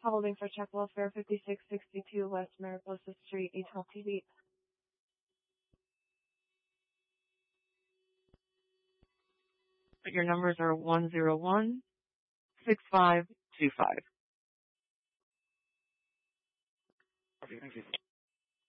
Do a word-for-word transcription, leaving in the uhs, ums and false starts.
Holding for check welfare fifty-six sixty-two West Mariposa Street, East L T V. Your numbers are one zero one, six five two five. Okay, thank you.